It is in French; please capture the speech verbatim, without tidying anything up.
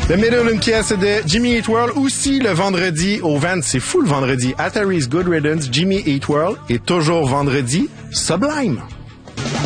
Le Middle, une pièce de Jimmy Eat World, aussi le vendredi au Vans. C'est fou le vendredi. At Harry's Good Riddance, Jimmy Eat World est toujours vendredi. Sublime.